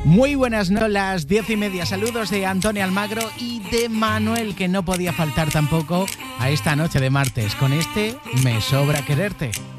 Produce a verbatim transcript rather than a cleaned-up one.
Muy buenas noches, las diez y media. Saludos de Antonio Almagro y de Manuel, que no podía faltar tampoco a esta noche de martes. Con este Me Sobra Quererte.